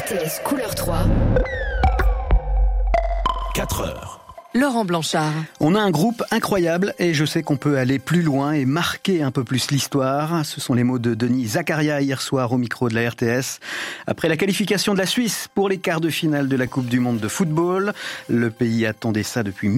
RTS Couleur 3. 4 heures. Laurent Blanchard. On a un groupe incroyable et je sais qu'on peut aller plus loin et marquer un peu plus l'histoire. Ce sont les mots de Denis Zakaria hier soir au micro de la RTS. Après la qualification de la Suisse pour les quarts de finale de la Coupe du Monde de football, le pays attendait ça depuis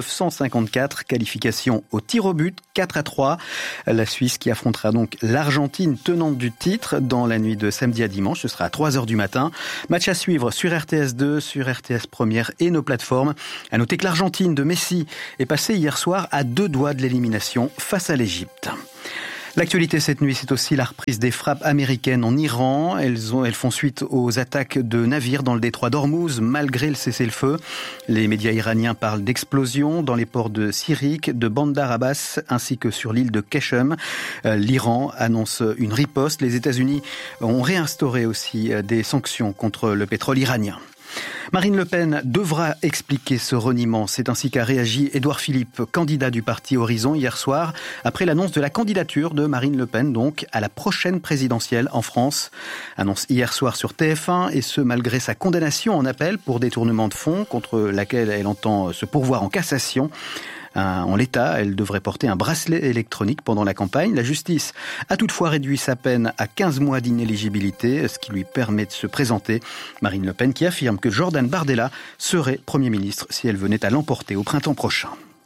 1954. Qualification au tir au but, 4-3. La Suisse qui affrontera donc l'Argentine tenante du titre dans la nuit de samedi à dimanche. Ce sera à 3h du matin. Match à suivre sur RTS 2, sur RTS Première et nos plateformes. À noter que l'Argentine de Messi est passée hier soir à 2 doigts de l'élimination face à l'Égypte. L'actualité cette nuit, c'est aussi la reprise des frappes américaines en Iran. Elles font suite aux attaques de navires dans le détroit d'Ormuz, malgré le cessez-le-feu. Les médias iraniens parlent d'explosions dans les ports de Sirik, de Bandar Abbas, ainsi que sur l'île de Keshem. L'Iran annonce une riposte. Les États-Unis ont réinstauré aussi des sanctions contre le pétrole iranien. Marine Le Pen devra expliquer ce reniement. C'est ainsi qu'a réagi Édouard Philippe, candidat du parti Horizon hier soir, après l'annonce de la candidature de Marine Le Pen, donc, à la prochaine présidentielle en France. Annonce hier soir sur TF1, et ce, malgré sa condamnation en appel pour détournement de fonds, contre laquelle elle entend se pourvoir en cassation. En l'état, elle devrait porter un bracelet électronique pendant la campagne. La justice a toutefois réduit sa peine à 15 mois d'inéligibilité, ce qui lui permet de se présenter. Marine Le Pen qui affirme que Jordan Bardella serait Premier ministre si elle venait à l'emporter au printemps prochain.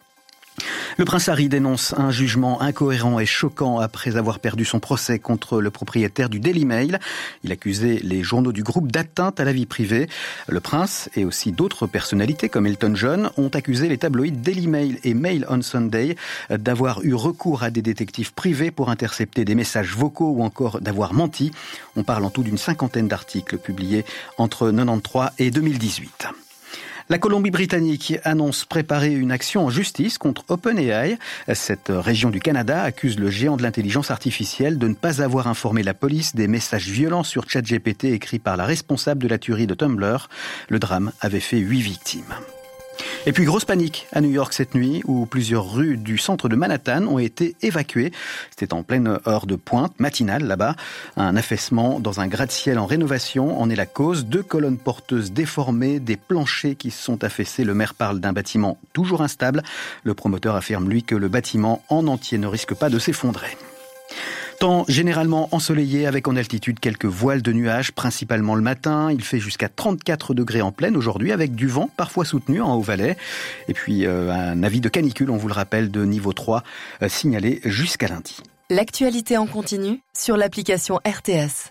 Le prince Harry dénonce un jugement incohérent et choquant après avoir perdu son procès contre le propriétaire du Daily Mail. Il accusait les journaux du groupe d'atteinte à la vie privée. Le prince et aussi d'autres personnalités comme Elton John ont accusé les tabloïds Daily Mail et Mail on Sunday d'avoir eu recours à des détectives privés pour intercepter des messages vocaux ou encore d'avoir menti. On parle en tout d'une 50aine d'articles publiés entre 1993 et 2018. La Colombie-Britannique annonce préparer une action en justice contre OpenAI. Cette région du Canada accuse le géant de l'intelligence artificielle de ne pas avoir informé la police des messages violents sur ChatGPT écrits par la responsable de la tuerie de Tumblr. Le drame avait fait 8 victimes. Et puis grosse panique à New York cette nuit où plusieurs rues du centre de Manhattan ont été évacuées. C'était en pleine heure de pointe matinale là-bas. Un affaissement dans un gratte-ciel en rénovation en est la cause. 2 colonnes porteuses déformées, des planchers qui se sont affaissés. Le maire parle d'un bâtiment toujours instable. Le promoteur affirme lui que le bâtiment en entier ne risque pas de s'effondrer. Temps généralement ensoleillé avec en altitude quelques voiles de nuages, principalement le matin. Il fait jusqu'à 34 degrés en pleine aujourd'hui avec du vent parfois soutenu en Haut-Valais. Et puis un avis de canicule, on vous le rappelle, de niveau 3 signalé jusqu'à lundi. L'actualité en continu sur l'application RTS.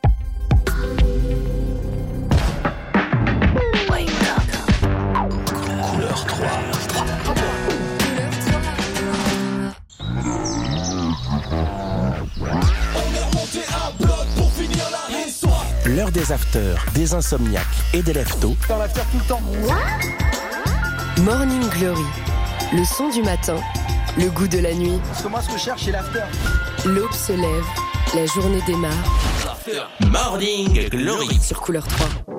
Couleur 3. L'heure des afters, des insomniaques et des leftos. Dans l'after tout le temps. Morning Glory. Le son du matin, le goût de la nuit. Parce que moi, ce que je cherche, c'est l'after. L'aube se lève, la journée démarre. Morning Glory Sur Couleur 3.